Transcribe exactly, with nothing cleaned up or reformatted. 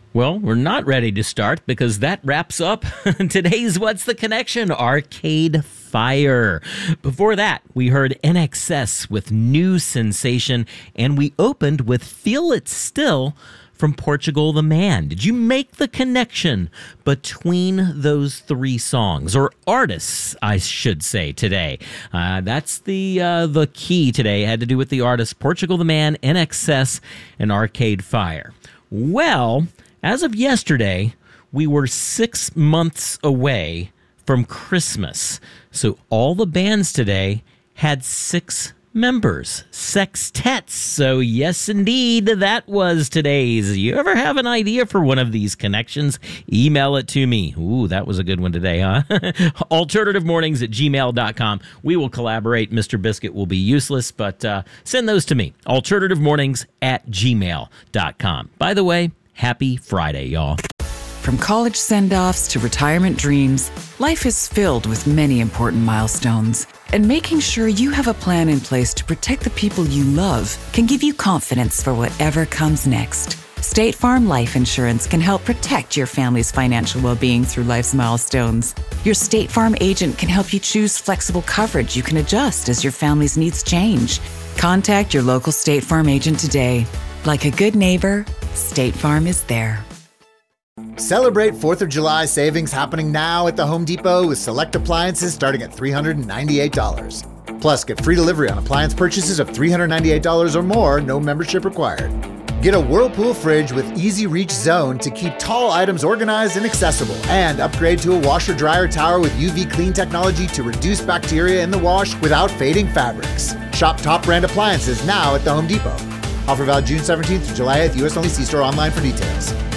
Well, we're not ready to start because that wraps up today's What's the Connection? Arcade Fire. Before that, we heard N X S with New Sensation, and we opened with Feel It Still from Portugal the Man. Did you make the connection between those three songs, or artists, I should say, today? Uh, that's the uh, the key today. It had to do with the artists Portugal the Man, N X S, and Arcade Fire. Well, as of yesterday, we were six months away from Christmas. So all the bands today had six members, sextets. So yes, indeed, that was today's. You ever have an idea for one of these connections? Email it to me. Ooh, that was a good one today, huh? alternative mornings at gmail dot com. We will collaborate. Mister Biscuit will be useless, but uh, send those to me. alternative mornings at gmail dot com. By the way, happy Friday, y'all. From college send-offs to retirement dreams, life is filled with many important milestones. And making sure you have a plan in place to protect the people you love can give you confidence for whatever comes next. State Farm Life Insurance can help protect your family's financial well-being through life's milestones. Your State Farm agent can help you choose flexible coverage you can adjust as your family's needs change. Contact your local State Farm agent today. Like a good neighbor, State Farm is there. Celebrate fourth of July savings happening now at the Home Depot with select appliances starting at three hundred ninety-eight dollars. Plus, get free delivery on appliance purchases of three hundred ninety-eight dollars or more, no membership required. Get a Whirlpool fridge with Easy Reach Zone to keep tall items organized and accessible. And upgrade to a washer-dryer tower with U V clean technology to reduce bacteria in the wash without fading fabrics. Shop top brand appliances now at the Home Depot. Offer valid June seventeenth to July eighth, U S only. See store online for details.